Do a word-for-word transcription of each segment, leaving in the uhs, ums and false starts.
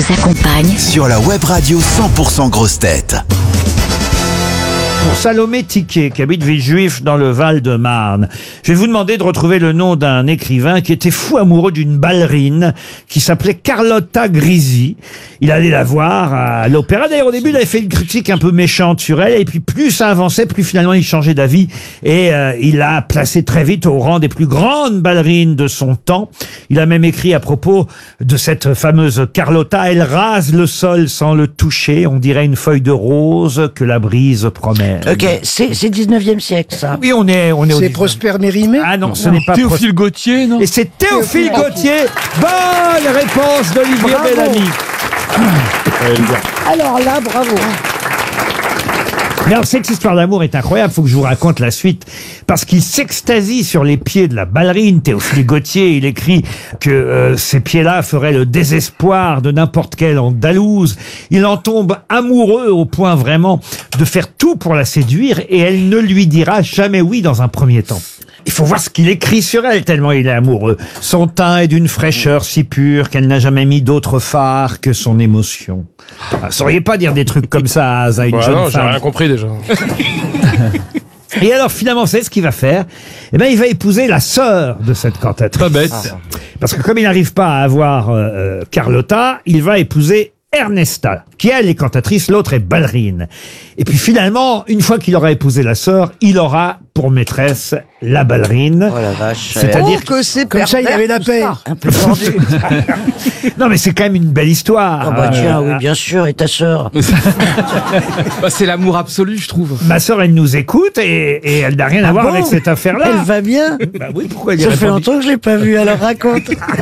vous accompagne sur la web radio cent pour cent Grosses Têtes. Pour Salomé Tiquet, qui habite Villejuif dans le Val-de-Marne, je vais vous demander de retrouver le nom d'un écrivain qui était fou amoureux d'une ballerine qui s'appelait Carlotta Grisi. Il allait la voir à l'opéra. D'ailleurs, au début, il avait fait une critique un peu méchante sur elle. Et puis, plus ça avançait, plus finalement, il changeait d'avis. Et euh, il l'a placée très vite au rang des plus grandes ballerines de son temps. Il a même écrit à propos de cette fameuse Carlotta: elle rase le sol sans le toucher. On dirait une feuille de rose que la brise promène. Ok, c'est c'est dix-neuvième siècle, ça. Oui, on est, on est au C'est dix-neuvième. Prosper Mérimée. Ah non, ce n'est pas Théophile Gautier, non? Et c'est Théophile Gautier. Bonne réponse d'Olivier Bravo. Bellamy. Alors là, bravo. Mais alors, cette histoire d'amour est incroyable. Faut que je vous raconte la suite. Parce qu'il s'extasie sur les pieds de la ballerine. Théophile Gautier, il écrit que euh, ces pieds-là feraient le désespoir de n'importe quelle andalouse. Il en tombe amoureux au point vraiment de faire tout pour la séduire, et elle ne lui dira jamais oui dans un premier temps. Il faut voir ce qu'il écrit sur elle, tellement il est amoureux. Son teint est d'une fraîcheur si pure qu'elle n'a jamais mis d'autre phare que son émotion. Ah, sauriez pas dire des trucs comme ça à une Ouais, jeune non, j'ai femme. rien compris déjà. Et alors finalement, vous savez ce qu'il va faire? Eh ben, il va épouser la sœur de cette cantatrice. Pas bête. Parce que comme il n'arrive pas à avoir euh, Carlotta, il va épouser Ernesta, qui elle est cantatrice, l'autre est ballerine. Et puis finalement, une fois qu'il aura épousé la sœur, il aura pour maîtresse la ballerine. Oh la vache. C'est-à-dire Oh, que c'est comme ça, il y avait la paix. Un peu tendu. Non, mais c'est quand même une belle histoire. Oh bah tiens, Euh, oui, bien sûr, et ta sœur. Bah, c'est l'amour absolu, je trouve. Ma sœur, elle nous écoute et, et elle n'a rien à Ah voir bon avec cette affaire-là. Elle va bien. Bah oui, pourquoi elle y Ça fait répond- longtemps que je l'ai pas vue, alors raconte.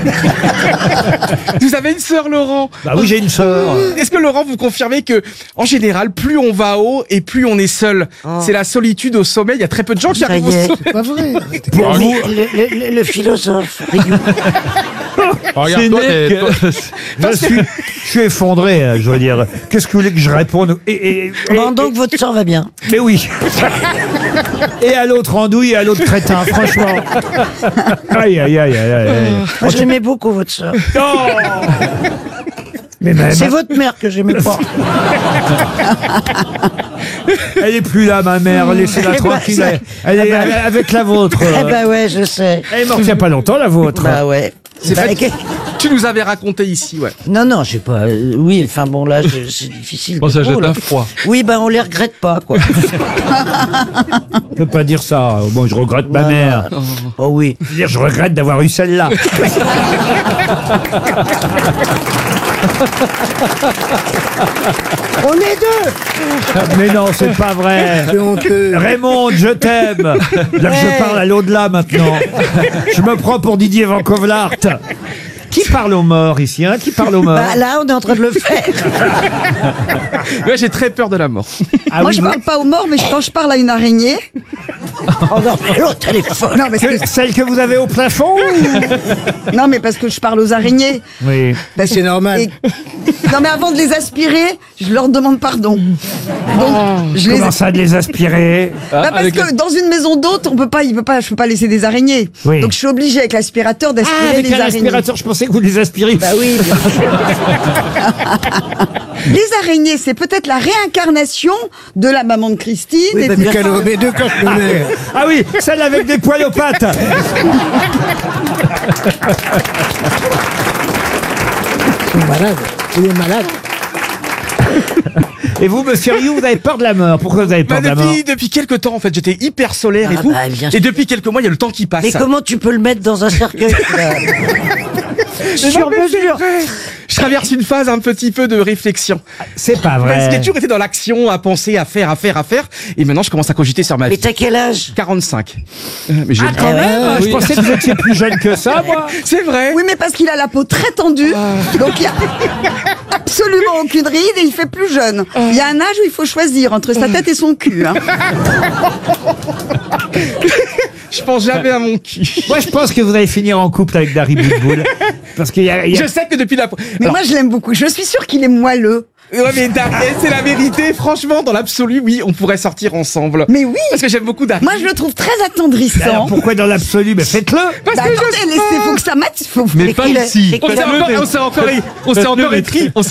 Vous avez une sœur, Laurent. Bah oui, j'ai une sœur. Est-ce que Laurent, vous confirmez que, en général, plus on va haut et plus on est seul? C'est la solitude au sommet. Il y a très peu de gens qui Ça arrivent y est. au sommet. Pas vrai. Pour Mais vous, le, le- le philosophe. Regarde, toi, né t'es- que- je, suis, je suis effondré, hein, je veux dire. Qu'est-ce que vous voulez que je réponde? et, et, et- Bon, donc votre sœur va bien. Mais oui. Et à l'autre andouille et à l'autre crétin, franchement. Aïe, aïe, aïe, aïe, aïe. Moi, je l'aimais beaucoup, votre sœur. Non. Mais même, C'est votre mère que j'aimais pas. elle est plus là, ma mère. Laissez-la Eh ben, tranquille. ça- Elle, elle est Ah bah- avec la vôtre. Eh ben ouais, je sais. Elle est morte il n'y a pas longtemps, la vôtre. Bah ouais. C'est Bah, vrai que- Tu nous avais raconté ici, ouais. Non, non, j'ai pas. euh, oui, enfin bon, là, je- c'est difficile. Bon, ça de jette mots, un là. froid. Oui, ben on les regrette pas, quoi. Je peux pas dire ça. Bon, je regrette ma Non, mère. non. Oh oui. Je veux dire, je regrette d'avoir eu celle-là. On est deux. Mais non, c'est pas vrai. C'est honteux. Raymond, je t'aime. Là que je parle à l'au-delà maintenant. Je me prends pour Didier Van Kovlart. Qui parle aux morts ici, hein? Qui parle aux morts? Bah là, on est en train de le faire. Ouais, j'ai très peur de la mort. Ah Moi, oui, je vous- parle pas aux morts, mais quand je parle à une araignée. Oh non, mais l'autre, elle est folle. Non, mais, que- celle que vous avez au plafond ou- non, mais parce que je parle aux araignées. Oui. Parce C'est normal. et- Non, mais avant de les aspirer, je leur demande pardon. Donc, je les. Comment ça de les aspirer? Bah, parce avec que le- dans une maison d'hôte, on peut pas, il peut pas, je peux pas laisser des araignées. Oui. Donc je suis obligée avec l'aspirateur d'aspirer Ah, avec les un araignées. aspirateur, je pensais que vous les aspiriez. Bah oui. bien sûr. Les araignées, c'est peut-être la réincarnation de la maman de Christine. Oui, et bah, de- bien sûr. Quel- Mais deux cochonneries. Ah oui, celle avec des poils aux pattes. Il est malade. Il est malade. Et vous, monsieur Rioux, vous avez peur de la mort. Pourquoi vous avez peur Bah, de la mort? depuis, depuis quelques temps, en fait, j'étais hyper solaire et Ah, tout. bah, bien et sûr. depuis quelques mois, il y a le temps qui passe. Mais comment tu peux le mettre dans un cercueil là Sur Mais c'est mesure. vrai. Je traverse une phase un petit peu de réflexion. C'est pas Parce que j'ai vrai. toujours été dans l'action, à penser, à faire, à faire, à faire. Et maintenant, je commence à cogiter sur ma Mais vie. t'as quel âge? quarante-cinq. Euh, Mais j'ai- Ah, quand même, oui. je pensais que vous étiez plus jeune que ça, moi. C'est vrai. Oui, mais parce qu'il a la peau très tendue, donc il y a absolument aucune ride et il fait plus jeune. Il y a un âge où il faut choisir entre sa tête et son cul. Hein. Je pense jamais à mon cul. Moi, je pense que vous allez finir en couple avec Dari Boudboul. Parce qu'il y a... il y a- Je sais que depuis la... Mais Alors, moi, je l'aime beaucoup. Je suis sûre qu'il est moelleux. ouais, mais Darius, c'est la vérité. Franchement, dans l'absolu, oui, on pourrait sortir ensemble. Mais oui. Parce que j'aime beaucoup Darius. Moi, je le trouve très Alors, attendrissant. pourquoi dans l'absolu? Mais faites-le. Parce Bah, que je attendez, laissez, faut que ça mate. Faut... Mais C'est pas qu'il a- ici. c'est On qu'il s'est a- encore, on s'est encore, on s'est Faites-le encore maîtriser. écrit, on